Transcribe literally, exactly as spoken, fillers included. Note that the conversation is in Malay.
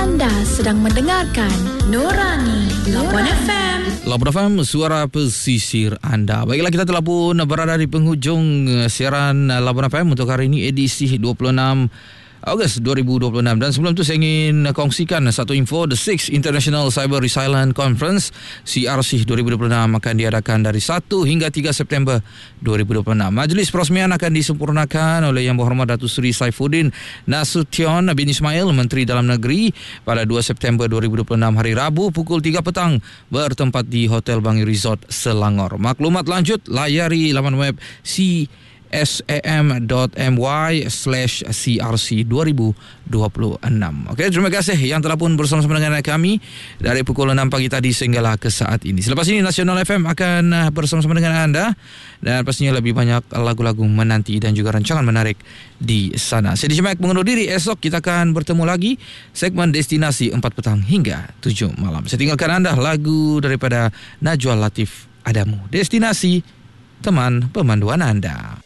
Anda sedang mendengarkan Nurani Labuan F M. Labuan F M, suara pesisir anda. Baiklah, kita telah pun berada di penghujung siaran Labuan F M untuk hari ini, edisi dua puluh enam Ogos dua ribu dua puluh enam. Dan sebelum tu saya ingin kongsikan satu info. The sixth International Cyber Resilience Conference C R C dua ribu dua puluh enam akan diadakan dari satu hingga tiga September dua ribu dua puluh enam. Majlis perasmian akan disempurnakan oleh Yang Berhormat Datuk Seri Saifuddin Nasution bin Ismail, Menteri Dalam Negeri, pada dua September dua ribu dua puluh enam hari Rabu pukul tiga petang bertempat di Hotel Bangi Resort, Selangor. Maklumat lanjut layari laman web C sam.my slash crc dua ribu dua puluh enam. Okey, terima kasih yang telah pun bersama-sama dengan kami dari pukul enam pagi tadi sehinggalah ke saat ini. Selepas ini Nasional F M akan bersama-sama dengan anda dan pastinya lebih banyak lagu-lagu menanti dan juga rancangan menarik di sana. Saya Dijemak mengundur diri. Esok kita akan bertemu lagi segmen Destinasi empat petang hingga tujuh malam. Saya tinggalkan anda lagu daripada Najwa Latif Adamu, Destinasi, teman pemanduan anda.